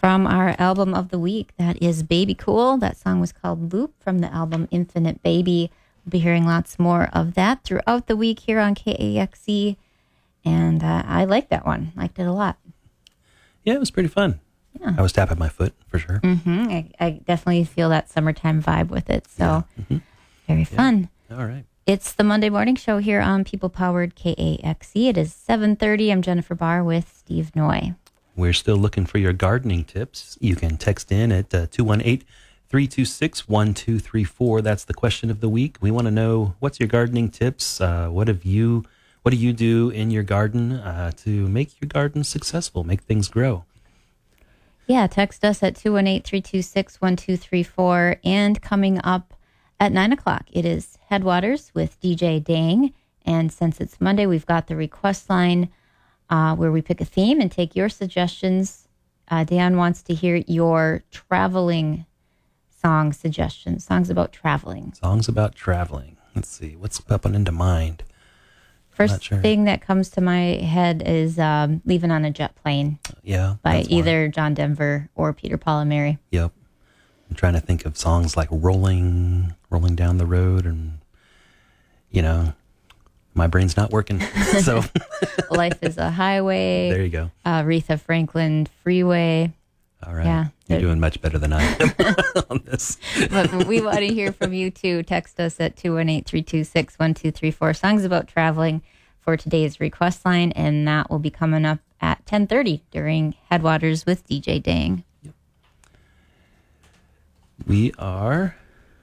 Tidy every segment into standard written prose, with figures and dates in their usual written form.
From our album of the week, that is Baby Cool. That song was called Loop from the album Infinite Baby. We'll be hearing lots more of that throughout the week here on KAXE. And I liked that one. Liked it a lot. Yeah, it was pretty fun. Yeah. I was tapping my foot for sure. Mm-hmm. I definitely feel that summertime vibe with it. So very fun. Yeah. All right. It's the Monday morning show here on People Powered KAXE. It is 7:30. I'm Jennifer Barr with Steve Noy. We're still looking for your gardening tips. You can text in at 218-326-1234. That's the question of the week. We want to know, what's your gardening tips? What do you do in your garden to make your garden successful, make things grow? Yeah, text us at 218-326-1234. And coming up at 9 o'clock, it is Headwaters with DJ Dang. And since it's Monday, we've got the request line where we pick a theme and take your suggestions. Dan wants to hear your traveling song suggestions, songs about traveling. Songs about traveling. Let's see, what's popping into mind? First thing that comes to my head is Leaving on a Jet Plane. Yeah. By either John Denver or Peter, Paul and Mary. Yep. I'm trying to think of songs like Rolling Down the Road, and, my brain's not working. So Life is a Highway. There you go. Aretha Franklin, Freeway. All right. Yeah. You're doing much better than I am on this. But we want to hear from you too. Text us at 218-326-1234. Songs about traveling for today's request line, and that will be coming up at 10:30 during Headwaters with DJ Dang. Yep. We are...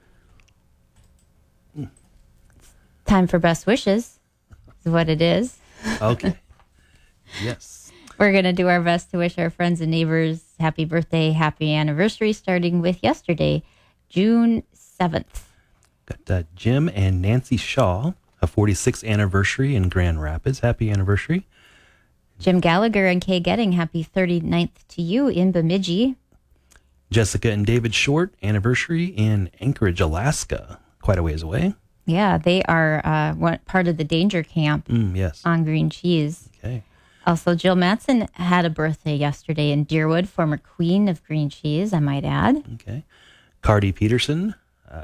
Time for best wishes is what it is. Okay. Yes. We're going to do our best to wish our friends and neighbors happy birthday, happy anniversary, starting with yesterday, June 7th. Got Jim and Nancy Shaw, a 46th anniversary in Grand Rapids. Happy anniversary. Jim Gallagher and Kay Getting, happy 39th to you in Bemidji. Jessica and David Short, anniversary in Anchorage, Alaska. Quite a ways away. Yeah, they are part of the Danger Camp on Green Cheese. Okay. Also, Jill Mattson had a birthday yesterday in Deerwood, former queen of green cheese, I might add. Okay. Carter Peterson,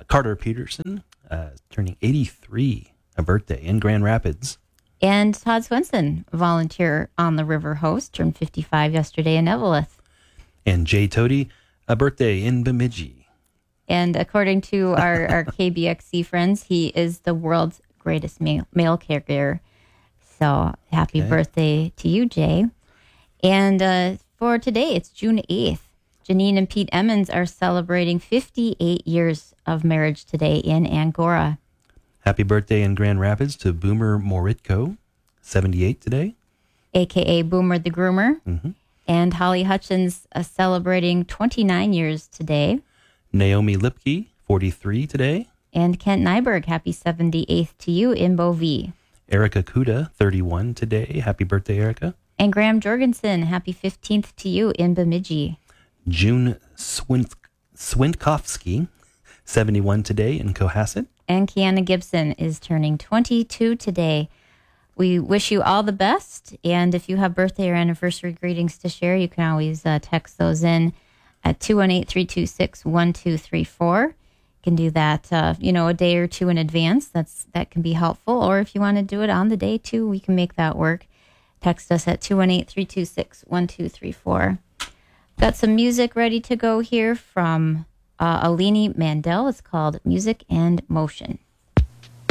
turning 83, a birthday in Grand Rapids. And Todd Swenson, volunteer on the River Host, turned 55 yesterday in Eveleth. And Jay Toady, a birthday in Bemidji. And according to our KBXC friends, he is the world's greatest male carrier. So happy birthday to you, Jay. And for today, it's June 8th. Janine and Pete Emmons are celebrating 58 years of marriage today in Angora. Happy birthday in Grand Rapids to Boomer Moritko, 78 today. A.K.A. Boomer the Groomer. Mm-hmm. And Holly Hutchins celebrating 29 years today. Naomi Lipke, 43 today. And Kent Nyberg, happy 78th to you in Bovee. Erica Kuda, 31 today. Happy birthday, Erica. And Graham Jorgensen, happy 15th to you in Bemidji. June Swintkowski, 71 today in Cohasset. And Kiana Gibson is turning 22 today. We wish you all the best. And if you have birthday or anniversary greetings to share, you can always text those in at 218-326-1234. You can do that, a day or two in advance. That can be helpful. Or if you want to do it on the day too, we can make that work. Text us at 218-326-1234. Got some music ready to go here from Alini Mandel. It's called Music and Motion.